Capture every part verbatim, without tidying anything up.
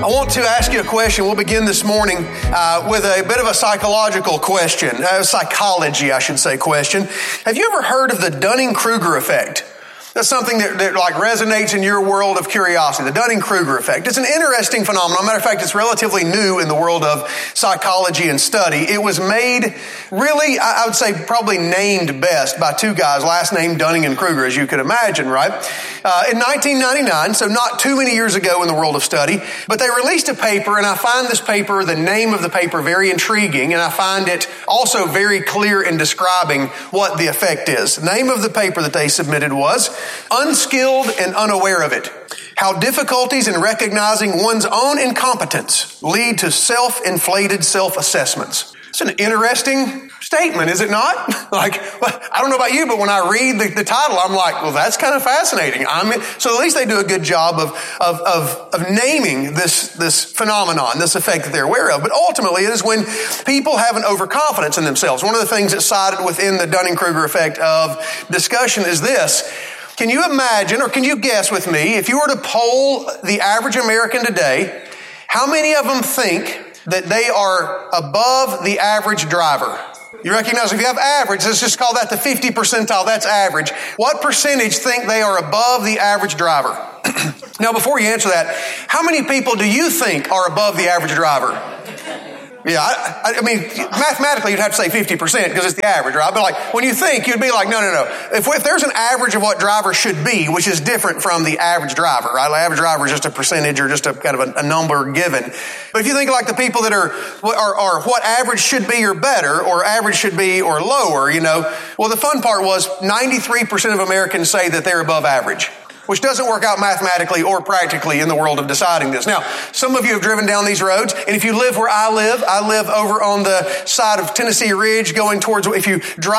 I want to ask you a question. We'll begin this morning uh, with a bit of a psychological question, a psychology, I should say, question. Have you ever heard of the Dunning-Kruger effect? That's something that, that like resonates in your world of curiosity, the Dunning-Kruger effect. It's an interesting phenomenon. Matter of fact, it's relatively new in the world of psychology and study. It was made really, I would say probably named best by two guys, last name Dunning and Kruger, as you could imagine, right? Uh, in nineteen ninety-nine, so not too many years ago in the world of study, but they released a paper, and I find this paper, the name of the paper, very intriguing, and I find it also very clear in describing what the effect is. The name of the paper that they submitted was Unskilled and Unaware of It. How difficulties in recognizing one's own incompetence lead to self-inflated self-assessments. It's an interesting statement, is it not? Like, I don't know about you, but when I read the, the title, I'm like, well, that's kind of fascinating. I'm in, so at least they do a good job of, of, of, of naming this, this phenomenon, this effect that they're aware of. But ultimately, it is when people have an overconfidence in themselves. One of the things that's cited within the Dunning-Kruger effect of discussion is this. Can you imagine, or can you guess with me, if you were to poll the average American today, how many of them think that they are above the average driver? You recognize if you have average, let's just call that the fifty percentile, that's average. What percentage think they are above the average driver? Now, before you answer that, how many people do you think are above the average driver? Yeah, I, I mean, mathematically you'd have to say fifty percent because it's the average, right? But like, when you think, you'd be like, no, no, no. If, if there's an average of what drivers should be, which is different from the average driver, right? The average driver is just a percentage or just a kind of a, a number given. But if you think like the people that are, are, are what average should be or better, or average should be or lower, you know, well, the fun part was ninety-three percent of Americans say that they're above average, which doesn't work out mathematically or practically in the world of deciding this. Now, some of you have driven down these roads, and if you live where I live, I live over on the side of Tennessee Ridge going towards, if you drive,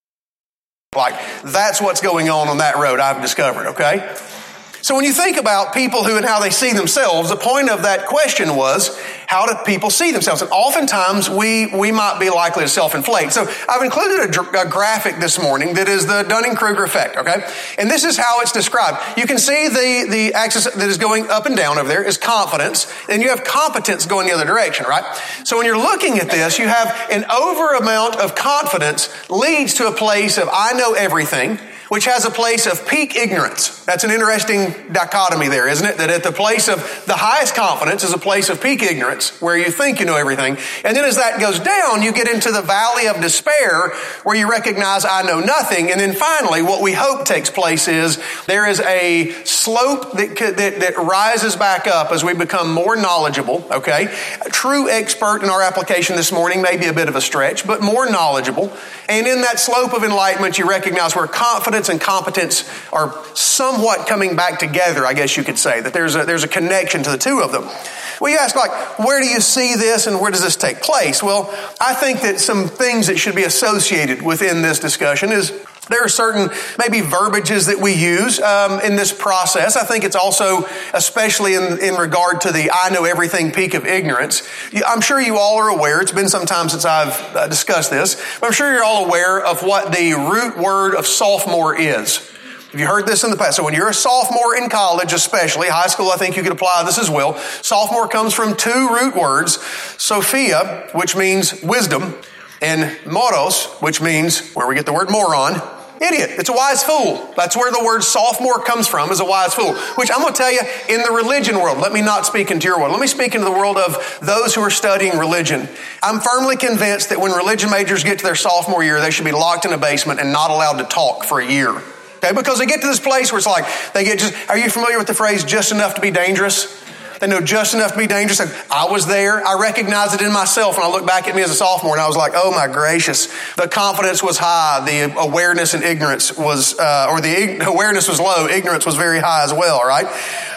like, that's what's going on on that road, I've discovered, okay? So when you think about people who and how they see themselves, the point of that question was, how do people see themselves? And oftentimes we we might be likely to self-inflate. So I've included a, dr- a graphic this morning that is the Dunning-Kruger effect, okay? And this is how it's described. You can see the, the axis that is going up and down over there is confidence, and you have competence going the other direction, right? So when you're looking at this, you have an over amount of confidence leads to a place of I know everything, which has a place of peak ignorance. That's an interesting dichotomy there, isn't it? That at the place of the highest confidence is a place of peak ignorance, where you think you know everything. And then as that goes down, you get into the valley of despair, where you recognize I know nothing. And then finally, what we hope takes place is there is a slope that, that, that rises back up as we become more knowledgeable, okay? A true expert in our application this morning may be a bit of a stretch, but more knowledgeable. And in that slope of enlightenment, you recognize where confidence and competence are somewhat coming back together, I guess you could say, that there's a, there's a connection to the two of them. Well, you ask, like, where do you see this and where does this take place? Well, I think that some things that should be associated within this discussion is there are certain maybe verbiages that we use um, in this process. I think it's also, especially in, in regard to the I know everything peak of ignorance. I'm sure you all are aware, it's been some time since I've uh, discussed this, but I'm sure you're all aware of what the root word of sophomore is. Have you heard this in the past? So when you're a sophomore in college, especially, high school, I think you could apply this as well. Sophomore comes from two root words, Sophia, which means wisdom, and moros, which means, where we get the word moron, idiot. It's a wise fool. That's where the word sophomore comes from, is a wise fool. Which I'm going to tell you, in the religion world, let me not speak into your world. Let me speak into the world of those who are studying religion. I'm firmly convinced that when religion majors get to their sophomore year, they should be locked in a basement and not allowed to talk for a year. Okay, because they get to this place where it's like, they get just, are you familiar with the phrase, just enough to be dangerous? They know just enough to be dangerous. I was there. I recognized it in myself when I look back at me as a sophomore, and I was like, oh my gracious. The confidence was high. The awareness and ignorance was, uh, or the awareness was low. Ignorance was very high as well, right?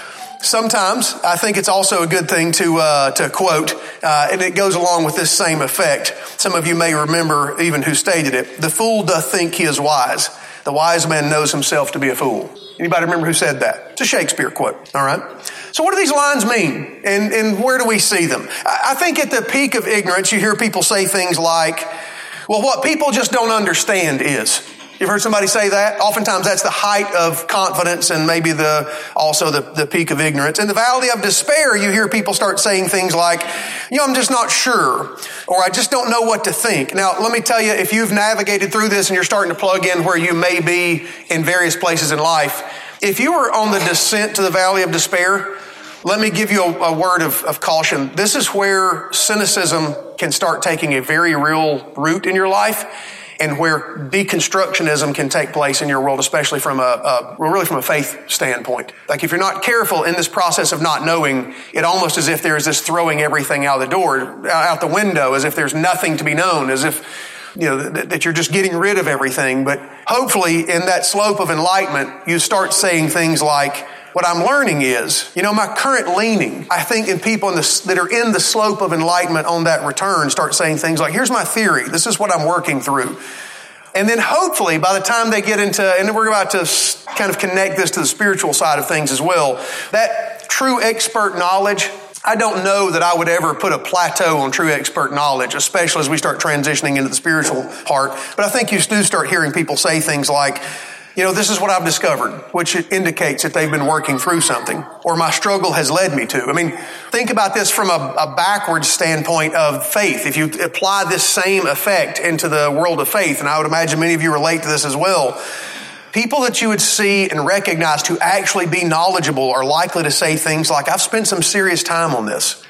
Sometimes I think it's also a good thing to uh, to quote, uh, and it goes along with this same effect. Some of you may remember even who stated it. The fool doth think he is wise. The wise man knows himself to be a fool. Anybody remember who said that? It's a Shakespeare quote, all right? So what do these lines mean, and, and where do we see them? I think at the peak of ignorance, you hear people say things like, well, what people just don't understand is. You've heard somebody say that? Oftentimes that's the height of confidence and maybe the also the, the peak of ignorance. In the valley of despair, you hear people start saying things like, you know, I'm just not sure, or I just don't know what to think. Now, let me tell you, if you've navigated through this and you're starting to plug in where you may be in various places in life, if you were on the descent to the valley of despair, let me give you a, a word of, of caution. This is where cynicism can start taking a very real root in your life, and where deconstructionism can take place in your world, especially from a, a really from a faith standpoint. Like if you're not careful in this process of not knowing, it almost as if there's this throwing everything out the door, out the window, as if there's nothing to be known, as if, you know, that, that you're just getting rid of everything. But hopefully in that slope of enlightenment, you start saying things like, what I'm learning is, you know, my current leaning, I think in people in the, that are in the slope of enlightenment on that return start saying things like, here's my theory. This is what I'm working through. And then hopefully by the time they get into, and then we're about to kind of connect this to the spiritual side of things as well, that true expert knowledge, I don't know that I would ever put a plateau on true expert knowledge, especially as we start transitioning into the spiritual part. But I think you do start hearing people say things like, you know, this is what I've discovered, which indicates that they've been working through something, or my struggle has led me to. I mean, think about this from a, a backwards standpoint of faith. If you apply this same effect into the world of faith, and I would imagine many of you relate to this as well, people that you would see and recognize to actually be knowledgeable are likely to say things like, I've spent some serious time on this.